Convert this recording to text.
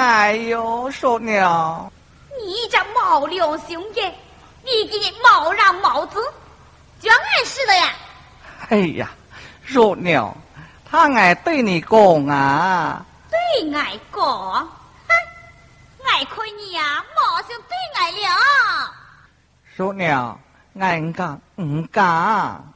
哎呦，叔娘， 你这冒良兄弟，你给你冒让冒子，就俺似的呀！ 哎呀，叔娘，他爱对你讲啊。 对俺讲，哼，俺亏你呀，冒兄对俺了。 叔娘，俺讲唔讲。